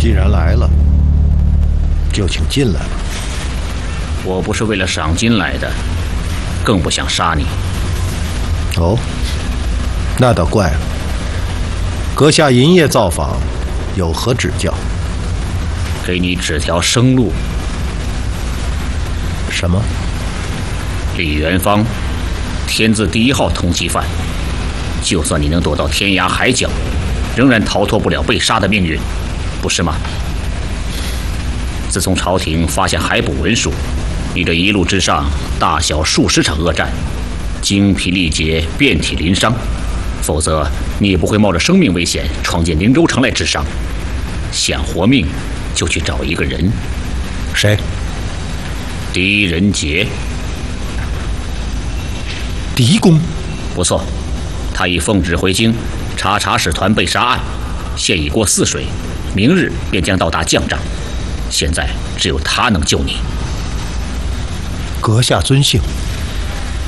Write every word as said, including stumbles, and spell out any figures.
既然来了，就请进来吧。 我不是为了赏金来的，更不想杀你。 哦，那倒怪了。阁下银夜造访，有何指教？ 给你指条生路。 什么？ 李元芳，天字第一号通缉犯。就算你能躲到天涯海角，仍然逃脱不了被杀的命运，不是吗？自从朝廷发现海捕文书，你这一路之上大小数十场恶战，精疲力竭，遍体鳞伤。否则你也不会冒着生命危险闯进灵州城来治伤。想活命，就去找一个人。 谁？ 狄仁杰。 狄公？ 不错，他已奉旨回京查查使团被杀案，现已过泗水，明日便将到达绛帐。现在只有他能救你。 阁下尊姓？